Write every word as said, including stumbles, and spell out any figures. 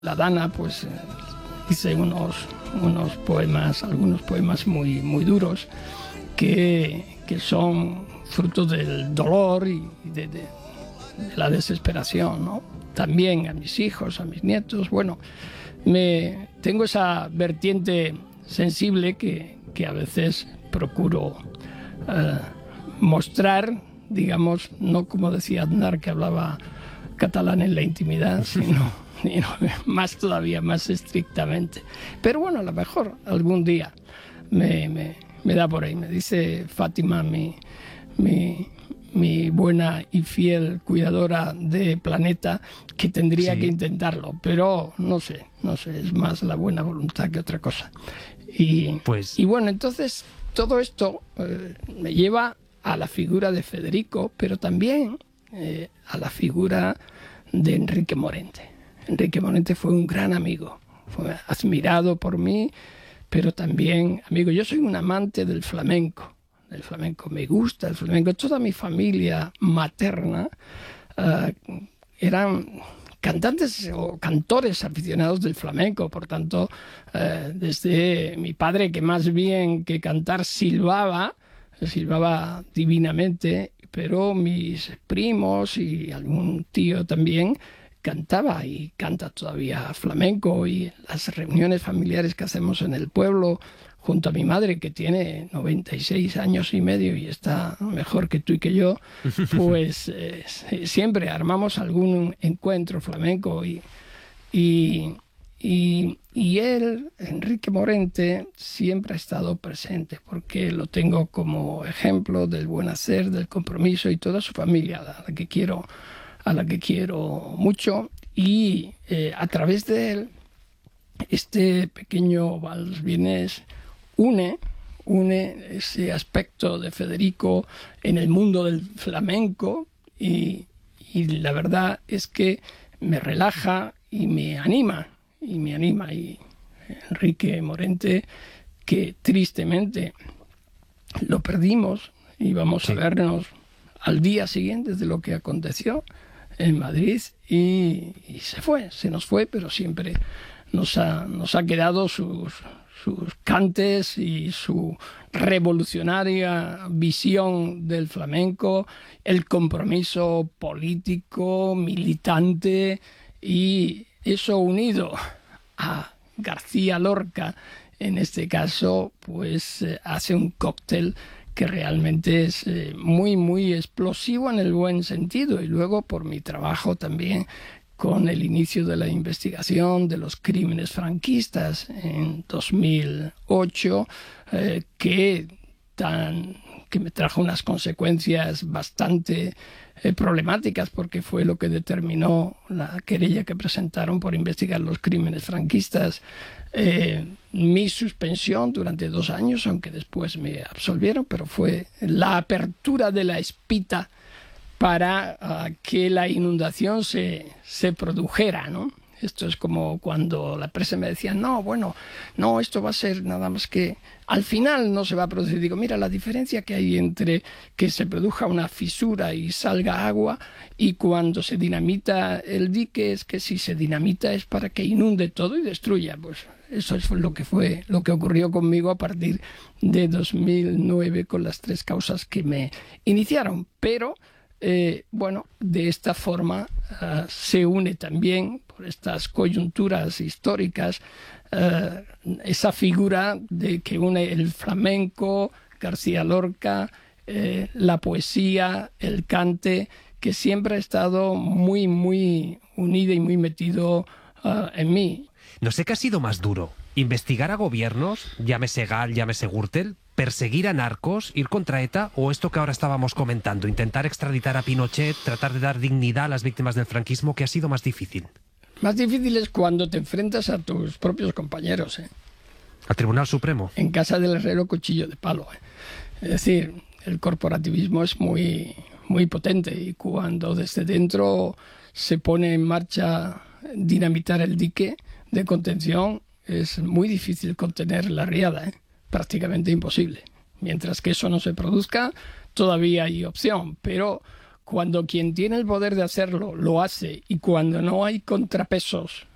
La Dana, pues hice unos, unos poemas, algunos poemas muy, muy duros que, que son fruto del dolor y de, de, de la desesperación, ¿no? También a mis hijos, a mis nietos. Bueno, me, tengo esa vertiente sensible que, que a veces procuro eh, mostrar, digamos, no como decía Aznar, que hablaba catalán en la intimidad, sino, sino más todavía, más estrictamente. Pero bueno, a lo mejor algún día me, me, me da por ahí. Me dice Fátima, mi, mi, mi buena y fiel cuidadora de Planeta, que tendría sí. que intentarlo, pero no sé, no sé, es más la buena voluntad que otra cosa. Y, pues... y bueno, entonces todo esto eh, me lleva a la figura de Federico, pero también eh, a la figura de Enrique Morente. Enrique Morente fue un gran amigo, fue admirado por mí, pero también amigo. Yo soy un amante del flamenco, del flamenco, me gusta el flamenco. Toda mi familia materna uh, eran cantantes o cantores aficionados del flamenco, por tanto, uh, desde mi padre, que más bien que cantar silbaba, silbaba divinamente, pero mis primos y algún tío también cantaba y canta todavía flamenco, y las reuniones familiares que hacemos en el pueblo junto a mi madre, que tiene noventa y seis años y medio y está mejor que tú y que yo, pues eh, siempre armamos algún encuentro flamenco y, y, y, y él, Enrique Morente, siempre ha estado presente, porque lo tengo como ejemplo del buen hacer, del compromiso, y toda su familia, a la que quiero, a la que quiero mucho. Y eh, a través de él, este pequeño vals vienés une, une ese aspecto de Federico en el mundo del flamenco, y, y la verdad es que me relaja y me anima. Y me anima. Y Enrique Morente, que tristemente lo perdimos, íbamos sí. a vernos al día siguiente de lo que aconteció en Madrid, y, y se fue, se nos fue, pero siempre nos ha, nos ha quedado sus, sus cantes y su revolucionaria visión del flamenco, el compromiso político, militante, y eso unido a García Lorca, en este caso, pues eh, hace un cóctel que realmente es eh, muy, muy explosivo en el buen sentido. Y luego, por mi trabajo también con el inicio de la investigación de los crímenes franquistas en dos mil ocho, eh, que, tan, que me trajo unas consecuencias bastante Eh, problemáticas, porque fue lo que determinó la querella que presentaron por investigar los crímenes franquistas, eh, mi suspensión durante dos años, aunque después me absolvieron, pero fue la apertura de la espita para uh, que la inundación se, se produjera, ¿no? Esto es como cuando la prensa me decía, no, bueno, no, esto va a ser nada más que... Al final no se va a producir. Digo, mira, la diferencia que hay entre que se produzca una fisura y salga agua y cuando se dinamita el dique es que si se dinamita es para que inunde todo y destruya. Pues eso es lo que fue, lo que ocurrió conmigo a partir de dos mil nueve con las tres causas que me iniciaron. Pero... Eh, bueno, de esta forma uh, se une también, por estas coyunturas históricas, uh, esa figura de que une el flamenco, García Lorca, eh, la poesía, el cante, que siempre ha estado muy, muy unida y muy metido uh, en mí. No sé qué ha sido más duro, investigar a gobiernos, llámese Gall, llámese Gürtel, perseguir a narcos, ir contra ETA, o esto que ahora estábamos comentando, intentar extraditar a Pinochet, tratar de dar dignidad a las víctimas del franquismo. ¿Qué ha sido más difícil? Más difícil es cuando te enfrentas a tus propios compañeros, ¿eh? ¿Al Tribunal Supremo? En casa del herrero, cuchillo de palo, ¿eh? Es decir, el corporativismo es muy, muy potente, y cuando desde dentro se pone en marcha dinamitar el dique de contención, es muy difícil contener la riada, ¿eh? Prácticamente imposible. Mientras que eso no se produzca, todavía hay opción, pero cuando quien tiene el poder de hacerlo lo hace, y cuando no hay contrapesos